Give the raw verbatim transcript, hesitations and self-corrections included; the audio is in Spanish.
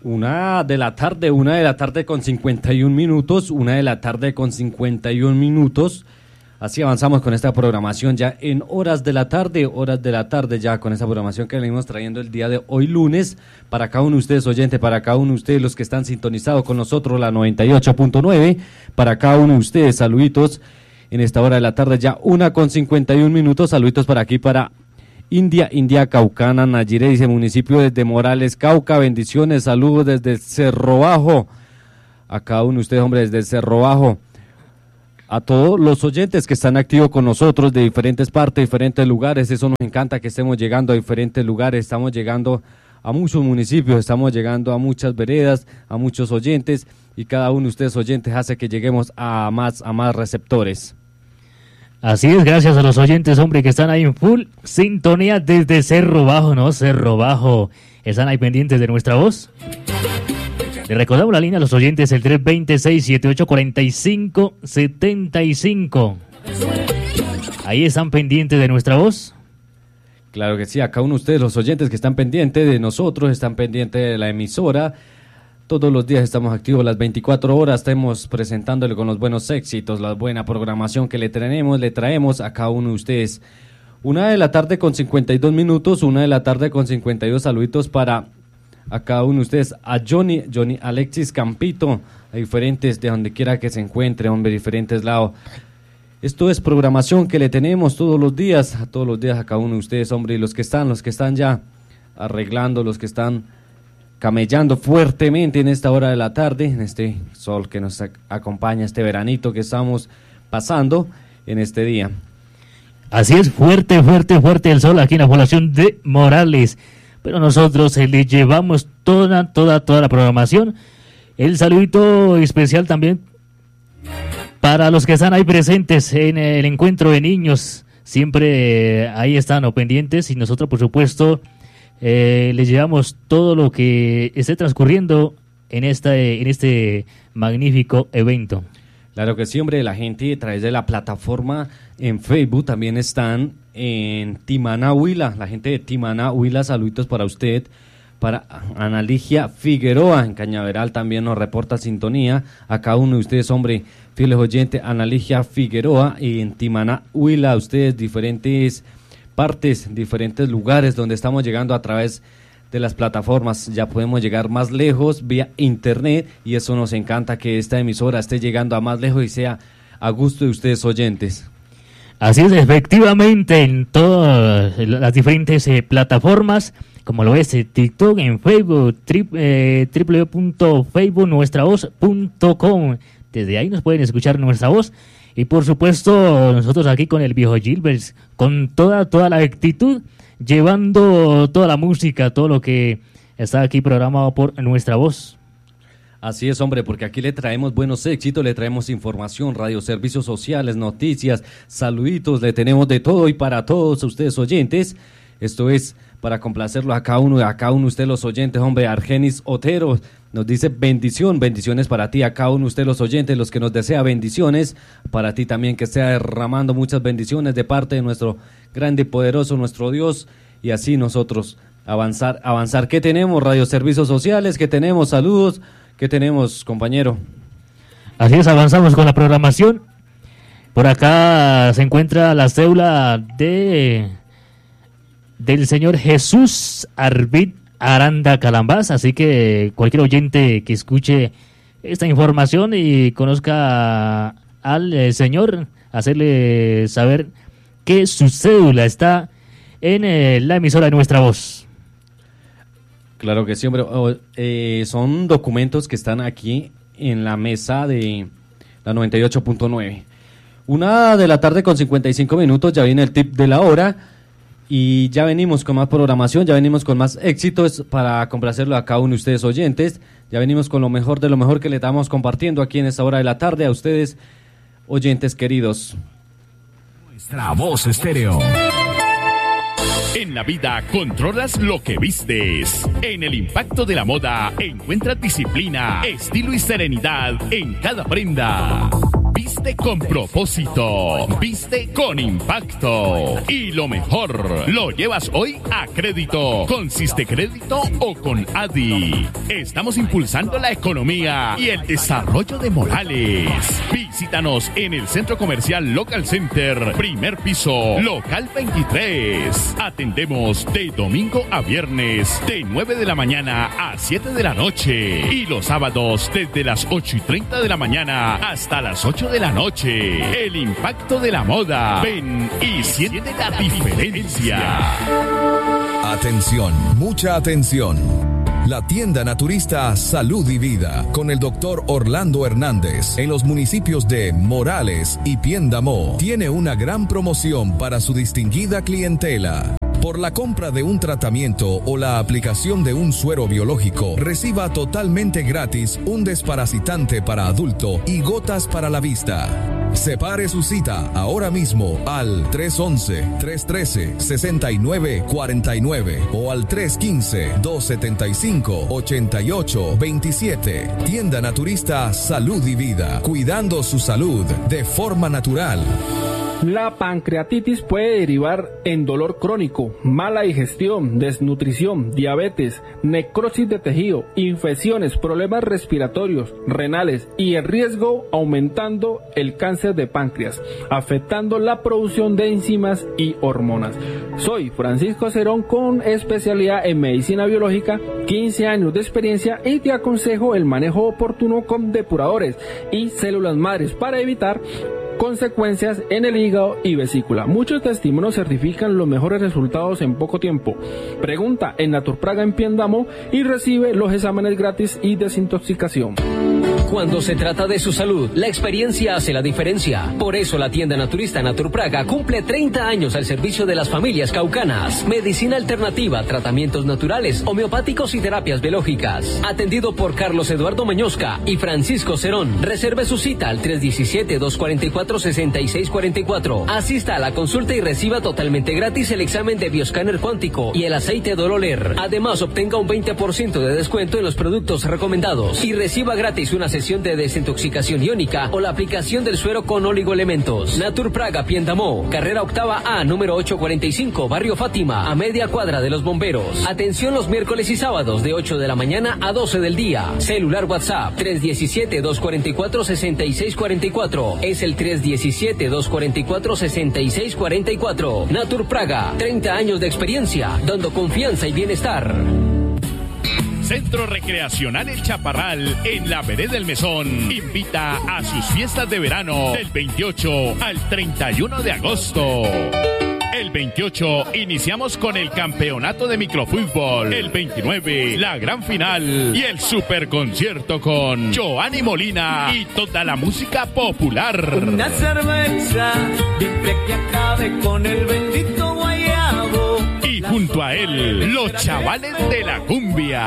Una de la tarde, una de la tarde con cincuenta y un minutos, una de la tarde con cincuenta y un minutos. Así avanzamos con esta programación ya en horas de la tarde, horas de la tarde ya con esta programación que venimos trayendo el día de hoy lunes para cada uno de ustedes oyentes, para cada uno de ustedes los que están sintonizados con nosotros la noventa y ocho punto nueve, para cada uno de ustedes, saluditos en esta hora de la tarde ya una con cincuenta y un minutos, saluditos para aquí para India, India Caucana, Nayire, dice municipio desde Morales, Cauca, bendiciones, saludos desde Cerro Bajo, a cada uno de ustedes, hombre, desde Cerro Bajo, a todos los oyentes que están activos con nosotros de diferentes partes, diferentes lugares, eso nos encanta que estemos llegando a diferentes lugares, estamos llegando a muchos municipios, estamos llegando a muchas veredas, a muchos oyentes, y cada uno de ustedes oyentes hace que lleguemos a más, a más receptores. Así es, gracias a los oyentes, hombre, que están ahí en full sintonía desde Cerro Bajo, ¿no? Cerro Bajo. ¿Están ahí pendientes de nuestra voz? Le recordamos la línea a los oyentes, el tres dos seis, siete ocho cuatro cinco, siete cinco. Ahí están pendientes de nuestra voz. Claro que sí, a cada uno de ustedes, los oyentes que están pendientes de nosotros, están pendientes de la emisora. Todos los días estamos activos, las veinticuatro horas estamos presentándole con los buenos éxitos, la buena programación que le traemos, le traemos a cada uno de ustedes. Una de la tarde con cincuenta y dos minutos, una de la tarde con cincuenta y dos saluditos para a cada uno de ustedes, a Johnny, Johnny Alexis Campito, a diferentes, de donde quiera que se encuentre, hombre, diferentes lados. Esto es programación que le tenemos todos los días, a todos los días a cada uno de ustedes, hombre, y los que están, los que están ya arreglando, los que están camellando fuertemente en esta hora de la tarde, en este sol que nos acompaña, este veranito que estamos pasando en este día. Así es, fuerte, fuerte, fuerte el sol aquí en la población de Morales, pero nosotros eh, le llevamos toda, toda, toda la programación. El saludito especial también para los que están ahí presentes en el encuentro de niños, siempre eh, ahí están o pendientes, y nosotros por supuesto Eh, les llevamos todo lo que esté transcurriendo en, esta, en este magnífico evento. Claro que sí, hombre, la gente a través de la plataforma en Facebook también están en Timaná, Huila, la gente de Timaná, Huila, saluditos para usted, para Analigia Figueroa, en Cañaveral también nos reporta sintonía, a cada uno de ustedes, hombre, fieles oyentes, Analigia Figueroa, y en Timaná, Huila, ustedes diferentes partes, diferentes lugares donde estamos llegando a través de las plataformas, ya podemos llegar más lejos vía internet, y eso nos encanta, que esta emisora esté llegando a más lejos y sea a gusto de ustedes oyentes. Así es, efectivamente, en todas las diferentes eh, plataformas, como lo es eh, TikTok, en Facebook, tri, eh, doble u doble u doble u punto facebook nuestra voz punto com, desde ahí nos pueden escuchar nuestra voz. Y por supuesto, nosotros aquí con el viejo Gilbert, con toda, toda la actitud, llevando toda la música, todo lo que está aquí programado por nuestra voz. Así es, hombre, porque aquí le traemos buenos éxitos, le traemos información, radio, servicios sociales, noticias, saluditos, le tenemos de todo y para todos ustedes oyentes. Esto es para complacerlo a cada uno, a cada uno de ustedes los oyentes, hombre. Argenis Otero nos dice bendición, bendiciones para ti, a cada uno de ustedes los oyentes, los que nos desea bendiciones, para ti también, que sea derramando muchas bendiciones de parte de nuestro grande y poderoso, nuestro Dios, y así nosotros avanzar, avanzar. ¿Qué tenemos? Radio Servicios Sociales, ¿qué tenemos? Saludos, ¿qué tenemos, compañero? Así es, avanzamos con la programación. Por acá se encuentra la cédula de del señor Jesús Arvid Aranda Calambás, así que cualquier oyente que escuche esta información y conozca al eh, señor, hacerle saber que su cédula está en eh, la emisora de nuestra voz. Claro que sí, hombre. Oh, eh, son documentos que están aquí en la mesa de la noventa y ocho punto nueve. Una de la tarde con cincuenta y cinco minutos, ya viene el tip de la hora. Y ya venimos con más programación, ya venimos con más éxitos para complacerlo a cada uno de ustedes oyentes. Ya venimos con lo mejor de lo mejor que le estamos compartiendo aquí en esta hora de la tarde a ustedes, oyentes queridos. Nuestra voz estéreo. En la vida controlas lo que vistes. En el impacto de la moda encuentras disciplina, estilo y serenidad en cada prenda. Viste con propósito, viste con impacto. Y lo mejor, lo llevas hoy a crédito, con Siste Crédito o con Adi. Estamos impulsando la economía y el desarrollo de Morales. Visítanos en el Centro Comercial Local Center, primer piso, local veintitrés. Atendemos de domingo a viernes, de nueve de la mañana a siete de la noche. Y los sábados desde las ocho y treinta de la mañana hasta las ocho de la noche. El impacto de la moda. Ven y siente la diferencia. Atención, mucha atención. La tienda naturista Salud y Vida con el doctor Orlando Hernández en los municipios de Morales y Piendamó tiene una gran promoción para su distinguida clientela. Por la compra de un tratamiento o la aplicación de un suero biológico, reciba totalmente gratis un desparasitante para adulto y gotas para la vista. Separe su cita ahora mismo al tres once, tres trece, sesenta y nueve cuarenta y nueve o al tres quince, dos setenta y cinco, ochenta y ocho veintisiete. Tienda Naturista Salud y Vida, cuidando su salud de forma natural. La pancreatitis puede derivar en dolor crónico, mala digestión, desnutrición, diabetes, necrosis de tejido, infecciones, problemas respiratorios, renales y el riesgo aumentando el cáncer de páncreas, afectando la producción de enzimas y hormonas. Soy Francisco Cerón con especialidad en medicina biológica, quince años de experiencia y te aconsejo el manejo oportuno con depuradores y células madres para evitar consecuencias en el hígado y vesícula. Muchos testimonios certifican los mejores resultados en poco tiempo. Pregunta en Naturpraga en Piendamó y recibe los exámenes gratis y desintoxicación. Cuando se trata de su salud, la experiencia hace la diferencia. Por eso la tienda naturista Naturpraga cumple treinta años al servicio de las familias caucanas. Medicina alternativa, tratamientos naturales, homeopáticos y terapias biológicas. Atendido por Carlos Eduardo Mañosca y Francisco Cerón. Reserve su cita al tres diecisiete, dos cuarenta y cuatro, sesenta y seis cuarenta y cuatro. Asista a la consulta y reciba totalmente gratis el examen de bioscáner cuántico y el aceite Dololer. Además, obtenga un veinte por ciento de descuento en los productos recomendados y reciba gratis una sesión de desintoxicación iónica o la aplicación del suero con oligoelementos. Naturpraga Piendamó, carrera octava A, número ochocientos cuarenta y cinco, barrio Fátima, a media cuadra de los bomberos. Atención los miércoles y sábados de ocho de la mañana a doce del día. Celular WhatsApp tres diecisiete, dos cuarenta y cuatro, sesenta y seis cuarenta y cuatro. Es el tres diecisiete, dos cuarenta y cuatro, sesenta y seis cuarenta y cuatro. Naturpraga, treinta años de experiencia, dando confianza y bienestar. Centro Recreacional El Chaparral, en la Vereda del Mesón, invita a sus fiestas de verano del veintiocho al treinta y uno de agosto. El veintiocho iniciamos con el campeonato de microfútbol. El veintinueve, la gran final y el superconcierto con Joanny Molina y toda la música popular. Una cerveza siempre que acabe con el bendito guayabo. Y junto a él, los chavales de la cumbia.